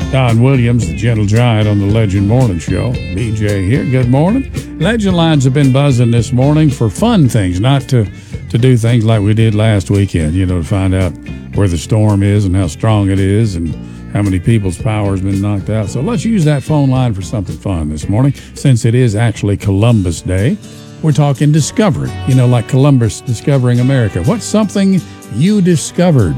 Don Williams, the Gentle Giant on the Legend Morning Show. BJ here. Good morning. Legend lines have been buzzing this morning for fun things, not to do things like we did last weekend, to find out where the storm is and how strong it is and how many people's power has been knocked out. So let's use that phone line for something fun this morning, since it is actually Columbus Day. We're talking discovery, like Columbus discovering America. What's something you discovered